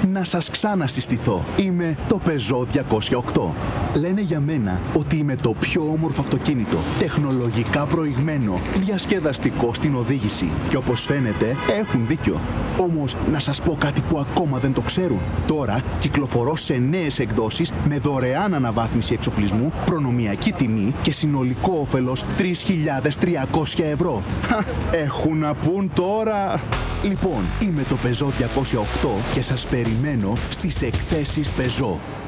να σας ξανασυστηθώ. Είμαι το Peugeot 208. Λένε για μένα ότι είμαι το πιο όμορφο αυτοκίνητο, τεχνολογικά προηγμένο, διασκεδαστικό στην οδήγηση. Και όπως φαίνεται, έχουν δίκιο. Όμως, να σας πω κάτι που ακόμα δεν το ξέρουν. Τώρα κυκλοφορώ σε νέες εκδόσεις με δωρεάν αναβάθμιση εξοπλισμού, προνομιακή τιμή και συνολικό όφελος 3.300 ευρώ. Έχουν να πούν τώρα. Λοιπόν, είμαι το Peugeot 208 και σας περιμένω στις εκθέσεις Peugeot.